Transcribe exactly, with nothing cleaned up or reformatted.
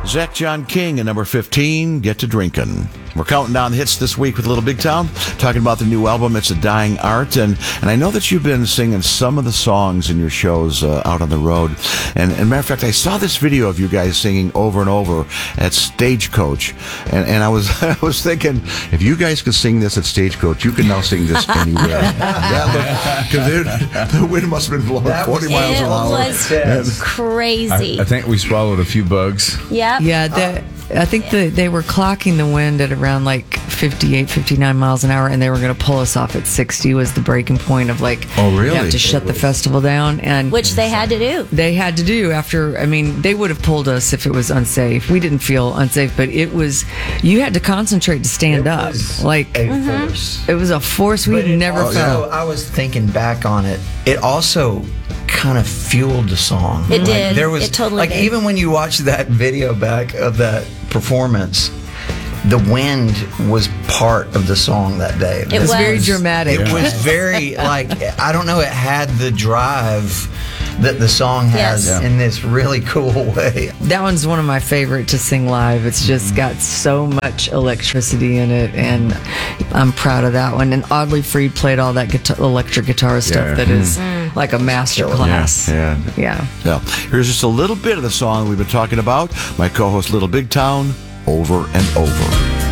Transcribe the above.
Zach John King at number fifteen, Get to Drinkin'. We're counting down the hits this week with Little Big Town, talking about the new album, It's a Dying Art. And, and I know that you've been singing some of the songs in your shows uh, out on the road. And, and matter of fact, I saw this video of you guys singing Over and Over at Stagecoach. And, and I was I was thinking, if you guys could sing this at Stagecoach, you can now sing this anywhere. Because the wind must have been blowing That forty was- miles an hour. It was crazy. I, I think we swallowed a few bugs. Yep. Yeah, the, I think the, they were clocking the wind at around like fifty-eight, fifty-nine miles an hour, and they were going to pull us off at sixty was the breaking point of like, Oh, really? you have to shut the festival down. And Which they had to do. they had to do after, I mean, they would have pulled us if it was unsafe. We didn't feel unsafe, but it was, you had to concentrate to stand It up. was Like, a force. it was a force we But had it never also, felt. I was thinking back on it. It also kind of fueled the song. It Like, did. There was It totally like did. even when you watch that video back of that performance, the wind was part of the song that day. It It was very was. dramatic. It was very like I don't know. It had the drive that the song has Yes. in this really cool way. That one's one of my favorite to sing live. It's just got so much electricity in it, and I'm proud of that one. And Audley Freed played all that guitar, electric guitar stuff Yeah. that is like a master class. Yeah. Yeah. Yeah. Here's just a little bit of the song we've been talking about. My co-host, Little Big Town, Over and Over.